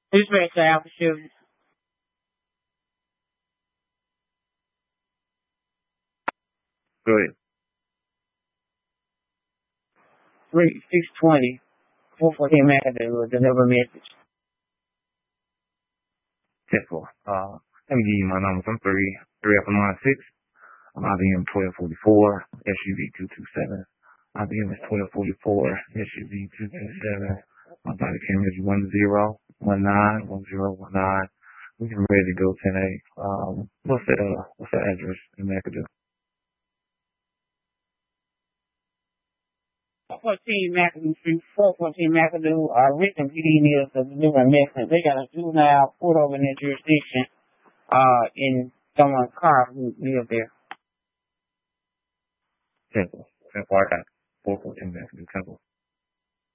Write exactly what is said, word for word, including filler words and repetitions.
Dispatch to Alpha Shooting. Go ahead. Three six twenty. Four fourteen McAdoo will deliver a message. ten four. Uh, let me give you my numbers. I'm three, three up on line six. I'm I B M twelve forty-four, S U V two two seven. I B M is twelve forty-four, S U V two two seven. My body camera is one zero one nine one zero one nine. We can ready to go ten eight. Um, what's that, uh, what's the address in McAdoo? four fourteen McAdoo Street, four fourteen McAdoo, uh, Richmond P D needs to deliver a message. They got a juvenile pulled over in their jurisdiction, uh, in someone's car who lives there. Temple. Temple, I got four fourteen McAdoo, Temple.